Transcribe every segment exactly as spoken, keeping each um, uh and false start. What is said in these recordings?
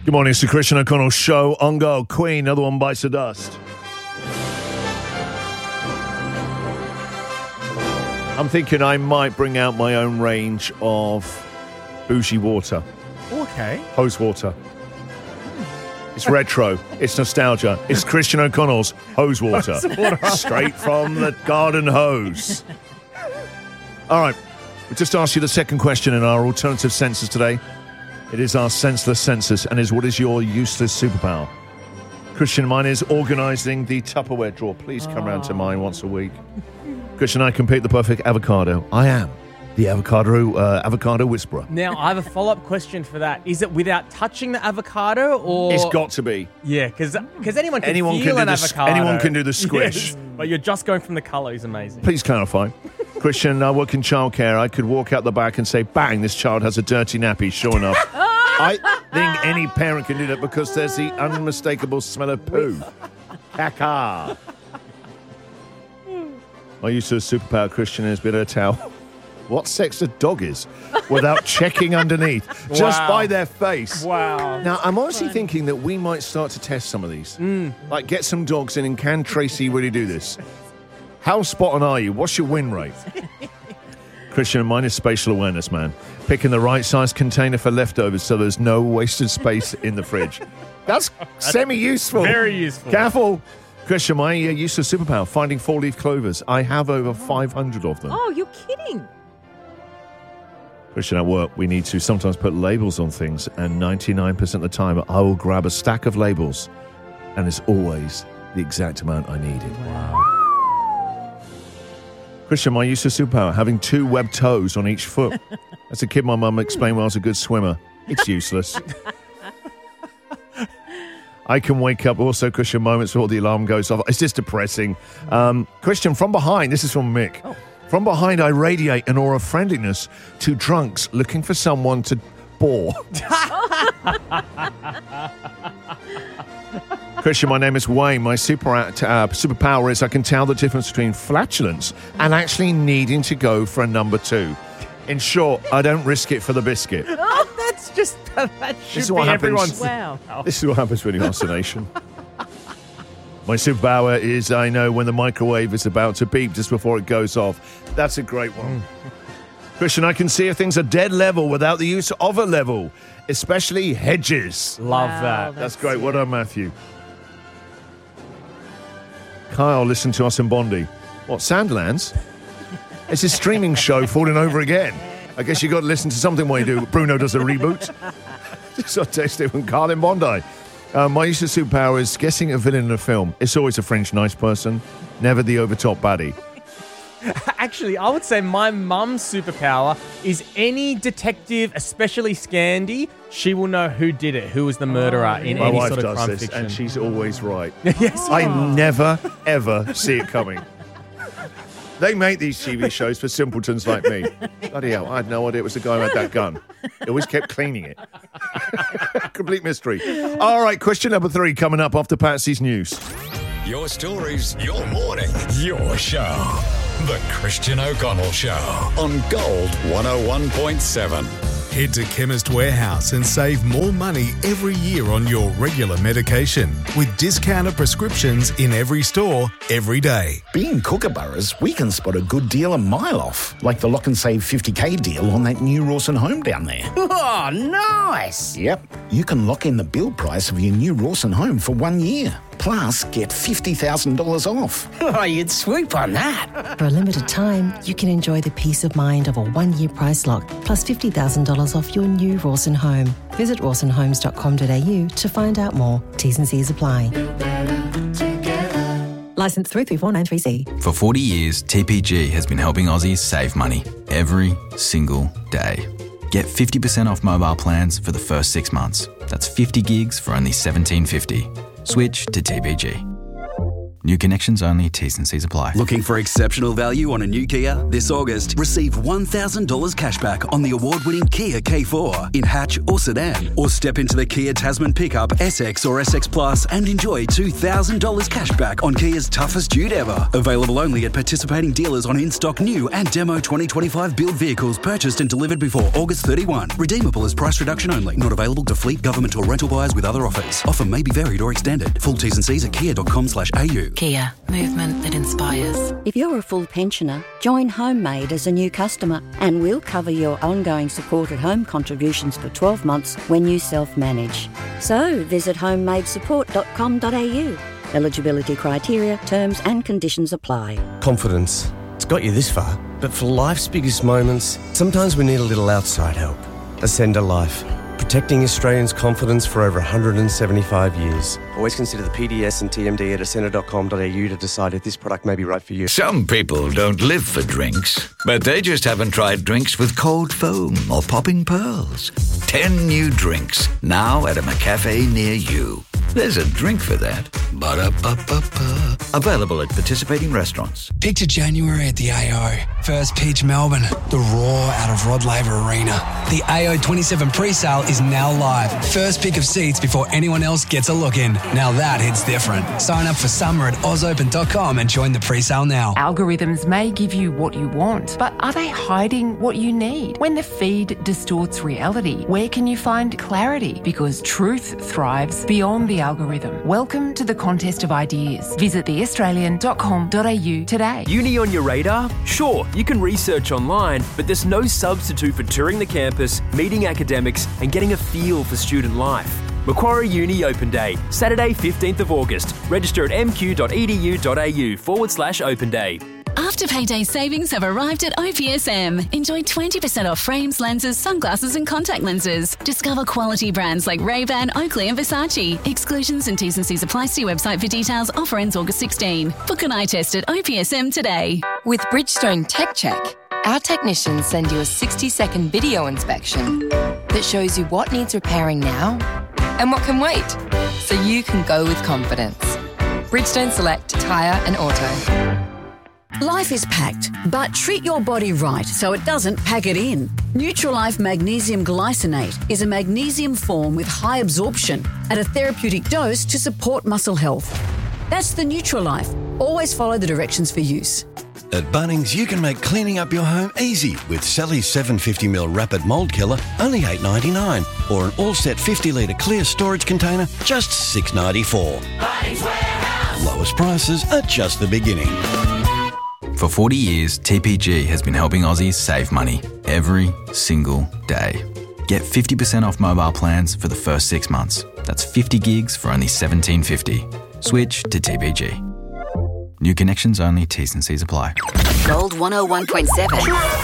Good morning, it's the Christian O'Connell Show on Go. Queen, another one bites the dust. I'm thinking I might bring out my own range of bougie water. Okay. Hose water. It's retro. It's nostalgia. It's Christian O'Connell's hose water. Straight from the garden hose. All right. We just asked you the second question in our alternative census today. It is our senseless census and is what is your useless superpower? Christian, mine is organising the Tupperware drawer. Please come oh. round to mine once a week. Christian, I can pick the perfect avocado. I am the avocado uh, avocado whisperer. Now, I have a follow-up question for that. Is it without touching the avocado, or it's got to be? Yeah, because anyone can anyone feel can an do avocado. The, anyone can do the squish. Yes, but you're just going from the colour is amazing. Please clarify. Christian, I work in childcare. I could walk out the back and say, bang, this child has a dirty nappy. Sure enough. I think any parent can do that because there's the unmistakable smell of poo. Caca. My use of superpower, Christian, is being able to tell what sex a dog is without checking underneath, wow. just by their face. Wow. Now, I'm honestly thinking that we might start to test some of these. Mm. Like, get some dogs in, and can Tracy really do this? How spot on are you? What's your win rate? Christian, mine is spatial awareness, man. Picking the right size container for leftovers so there's no wasted space in the fridge. That's, That's semi-useful. Very useful. Careful. Christian, my uh, use of superpower, finding four-leaf clovers. I have over five hundred of them. Oh, you're kidding. Christian, at work, we need to sometimes put labels on things, and ninety-nine percent of the time, I will grab a stack of labels, and it's always the exact amount I needed. Wow. Christian, my use of superpower, having two webbed toes on each foot. As a kid, my mum explained when I was a good swimmer. It's useless. I can wake up also, Christian, moments before the alarm goes off. It's just depressing. Um, Christian, from behind, this is from Mick. Oh. From behind, I radiate an aura of friendliness to drunks looking for someone to bore. Christian, my name is Wayne. My super, uh, superpower is I can tell the difference between flatulence and actually needing to go for a number two. In short, I don't risk it for the biscuit. Oh, that's just, that should this is be what everyone's... Wow. This is what happens when you ask the nation. My superpower is I know when the microwave is about to beep just before it goes off. That's a great one. Mm. Christian, I can see if things are dead level without the use of a level, especially hedges. Love Wow, that. That's, that's great. Well done, Matthew. Kyle, listen to us in Bondi. What, Sandlands? It's a streaming show falling over again. I guess you got to listen to something while you do. Bruno does a reboot. Just I taste it from Carl in Bondi. Uh, my use of superpower is guessing a villain in a film. It's always a French nice person, never the over-top baddie. Actually, I would say my mum's superpower is any detective, especially Scandi, she will know who did it, who was the murderer oh, in my any wife sort of does crime this, fiction. and she's always right. Yes. I never, ever see it coming. They make these T V shows for simpletons like me. Bloody hell, I had no idea it was the guy who had that gun. He always kept cleaning it. Complete mystery. All right, question number three coming up after Patsy's news. Your stories, your morning, your show. The Christian O'Connell Show on Gold one oh one point seven. Head to Chemist Warehouse and save more money every year on your regular medication with discounted prescriptions in every store, every day. Being Kookaburras, we can spot a good deal a mile off, like the Lock and Save fifty K deal on that new Rawson home down there. Oh, nice! Yep, you can lock in the build price of your new Rawson home for one year. Plus, get fifty thousand dollars off. Oh, you'd swoop on that. For a limited time, you can enjoy the peace of mind of a one-year price lock, plus fifty thousand dollars off your new Rawson home. Visit rawson homes dot com dot a u to find out more. T's and C's apply. Licence three three four nine three C. For forty years, T P G has been helping Aussies save money every single day. Get fifty percent off mobile plans for the first six months. That's fifty gigs for only seventeen fifty. Switch to T P G. New connections only, T's and C's apply. Looking for exceptional value on a new Kia? This August, receive one thousand dollars cashback on the award-winning Kia K four in hatch or sedan. Or step into the Kia Tasman pickup, S X or S X Plus and enjoy two thousand dollars cashback on Kia's toughest dude ever. Available only at participating dealers on in-stock new and demo twenty twenty-five build vehicles purchased and delivered before August thirty-first. Redeemable as price reduction only. Not available to fleet, government or rental buyers with other offers. Offer may be varied or extended. Full T's and C's at kia dot com slash a u. Kia, movement that inspires. If you're a full pensioner, join HomeMade as a new customer and we'll cover your ongoing supported home contributions for twelve months when you self-manage. So visit homemade support dot com dot a u. Eligibility criteria, terms and conditions apply. Confidence. It's got you this far, but for life's biggest moments, sometimes we need a little outside help. Ascender Life. Protecting Australians' confidence for over one hundred seventy-five years. Always consider the P D S and T M D at ascender dot com dot a u to decide if this product may be right for you. Some people don't live for drinks, but they just haven't tried drinks with cold foam or popping pearls. Ten new drinks, now at a McCafe near you. There's a drink for that. Ba-da-ba-ba-ba. Available at participating restaurants. Picture January at the A O. First pitch Melbourne. The roar out of Rod Laver Arena. The A O twenty-seven pre-sale is now live. First pick of seats before anyone else gets a look in. Now that hits different. Sign up for summer at oz open dot com and join the pre-sale now. Algorithms may give you what you want, but are they hiding what you need? When the feed distorts reality, where can you find clarity? Because truth thrives beyond the algorithm. Welcome to the contest of ideas. Visit the australian dot com dot a u today. Uni on your radar? Sure, you can research online, but there's no substitute for touring the campus, meeting academics, and getting a feel for student life. Macquarie Uni Open Day, Saturday fifteenth of August. Register at mq.edu.au forward slash open day. After payday savings have arrived at O P S M. Enjoy twenty percent off frames, lenses, sunglasses and contact lenses. Discover quality brands like Ray-Ban, Oakley and Versace. Exclusions and T's and C's apply. See website for details. Offer ends August sixteenth. Book an eye test at O P S M today. With Bridgestone Tech Check, our technicians send you a sixty second video inspection that shows you what needs repairing now and what can wait, so you can go with confidence. Bridgestone Select Tyre and Auto. Life is packed, but treat your body right so it doesn't pack it in. Nutrilife Magnesium Glycinate is a magnesium form with high absorption at a therapeutic dose to support muscle health. That's the Nutrilife. Always follow the directions for use. At Bunnings, you can make cleaning up your home easy with Sally's seven hundred fifty milliliter Rapid Mold Killer, only eight dollars ninety-nine, or an all-set fifty litre clear storage container, just six dollars ninety-four. Bunnings Warehouse. Lowest prices are just the beginning. For forty years, T P G has been helping Aussies save money every single day. Get fifty percent off mobile plans for the first six months. That's fifty gigs for only seventeen fifty. Switch to T P G. New connections only, T's and C's apply. Gold one oh one point seven.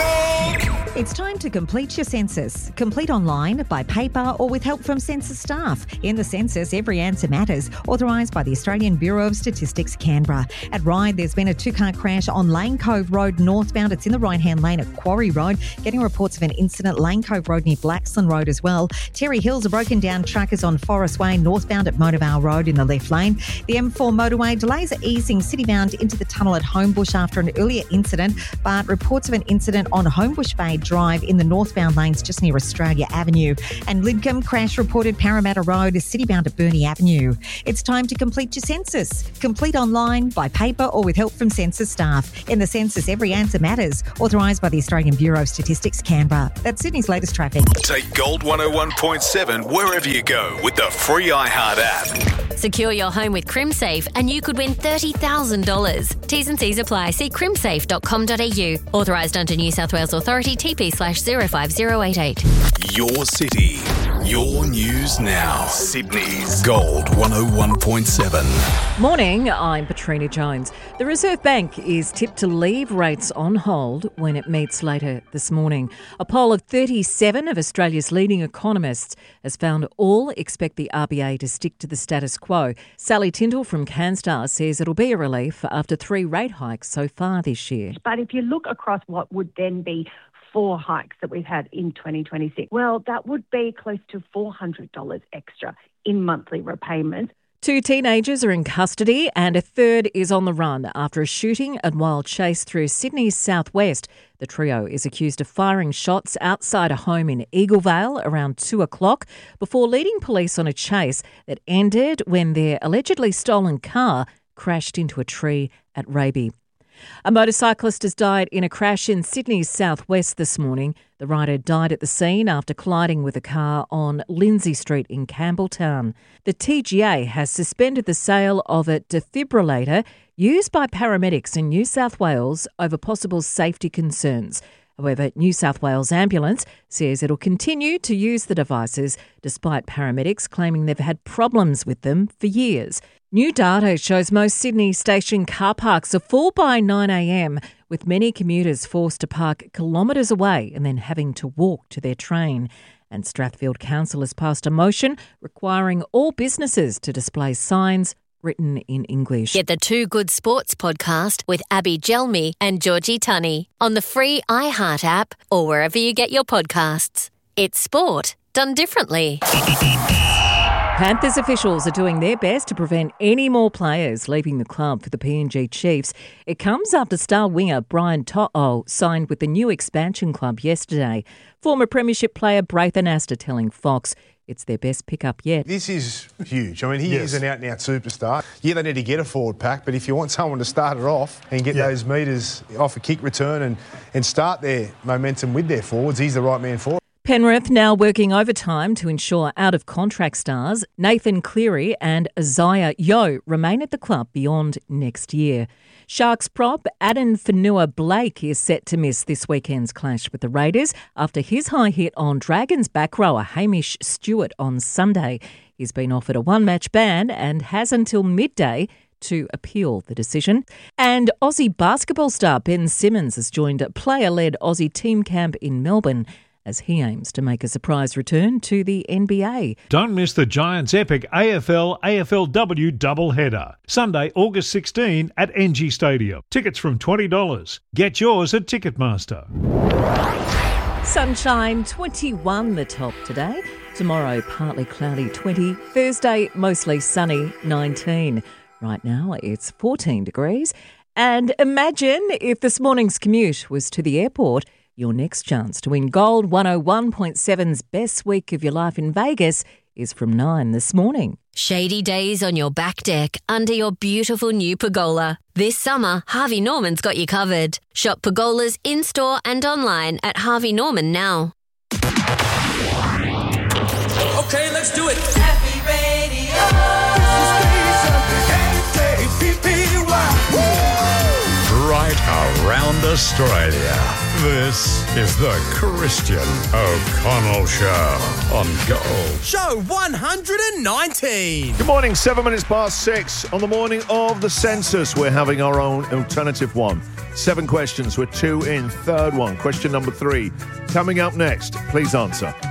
It's time to complete your census. Complete online, by paper or with help from census staff. In the census, every answer matters. Authorised by the Australian Bureau of Statistics, Canberra. At Ryde, there's been a two-car crash on Lane Cove Road northbound. It's in the right-hand lane at Quarry Road. Getting reports of an incident, Lane Cove Road near Blaxland Road as well. Terry Hills, a broken-down truck is on Forest Way northbound at Motorvale Road in the left lane. The M four motorway delays are easing citybound into the tunnel at Homebush after an earlier incident, but reports of an incident on Homebush Bay Drive in the northbound lanes just near Australia Avenue. And Lidcombe crash reported Parramatta Road is citybound at Burnie Avenue. It's time to complete your census. Complete online, by paper or with help from census staff. In the census, every answer matters. Authorised by the Australian Bureau of Statistics, Canberra. That's Sydney's latest traffic. Take Gold one oh one point seven wherever you go with the free iHeart app. Secure your home with CrimSafe and you could win thirty thousand dollars. T's and C's apply. See crimsafe dot com dot a u. Authorised under New South Wales Authority, T P slash zero five zero eight eight. Your city, your news now. Sydney's Gold one oh one point seven. Morning, I'm Patrina Jones. The Reserve Bank is tipped to leave rates on hold when it meets later this morning. A poll of thirty-seven of Australia's leading economists has found all expect the R B A to stick to the status quo. Sally Tyndall from CanStar says it'll be a relief after three rate hikes so far this year. But if you look across what would then be four hikes that we've had in twenty twenty-six, well, that would be close to four hundred dollars extra in monthly repayments. Two teenagers are in custody and a third is on the run after a shooting and wild chase through Sydney's southwest. The trio is accused of firing shots outside a home in Eaglevale around two o'clock before leading police on a chase that ended when their allegedly stolen car crashed into a tree at Raby. A motorcyclist has died in a crash in Sydney's southwest this morning. The rider died at the scene after colliding with a car on Lindsay Street in Campbelltown. The T G A has suspended the sale of a defibrillator used by paramedics in New South Wales over possible safety concerns. However, New South Wales Ambulance says it'll continue to use the devices despite paramedics claiming they've had problems with them for years. New data shows most Sydney station car parks are full by nine a.m, with many commuters forced to park kilometres away and then having to walk to their train. And Strathfield Council has passed a motion requiring all businesses to display signs written in English. Get the Two Good Sports podcast with Abby Gelmy and Georgie Tunney on the free iHeart app or wherever you get your podcasts. It's sport done differently. Panthers officials are doing their best to prevent any more players leaving the club for the P N G Chiefs. It comes after star winger Brian To'o signed with the new expansion club yesterday. Former premiership player Braithen Astor telling Fox it's their best pickup yet. This is huge. I mean, he Yes. is an out-and-out superstar. Yeah, they need to get a forward pack, but if you want someone to start it off and get Yeah. those metres off a kick return and, and start their momentum with their forwards, he's the right man for it. Penrith now working overtime to ensure out-of-contract stars Nathan Cleary and Isaiah Yeo remain at the club beyond next year. Sharks prop Aden Fanua-Blake is set to miss this weekend's clash with the Raiders after his high hit on Dragons back rower Hamish Stewart on Sunday. He's been offered a one-match ban and has until midday to appeal the decision. And Aussie basketball star Ben Simmons has joined a player-led Aussie team camp in Melbourne as he aims to make a surprise return to the N B A. Don't miss the Giants' epic A F L A F L W doubleheader. Sunday, August sixteenth at N G Stadium. Tickets from twenty dollars. Get yours at Ticketmaster. Sunshine, twenty-one the top today. Tomorrow, partly cloudy, twenty. Thursday, mostly sunny, nineteen. Right now, it's fourteen degrees. And imagine if this morning's commute was to the airport. Your next chance to win Gold one oh one point seven's Best Week of Your Life in Vegas is from nine this morning. Shady days on your back deck under your beautiful new pergola. This summer, Harvey Norman's got you covered. Shop pergolas in-store and online at Harvey Norman now. Okay, let's do it. Happy Radio. Right around Australia. This is the Christian O'Connell Show on Gold. Show one hundred nineteen. Good morning, seven minutes past six on the morning of the census. We're having our own alternative one. Seven questions with two in. Third one, question number three. Coming up next, please answer.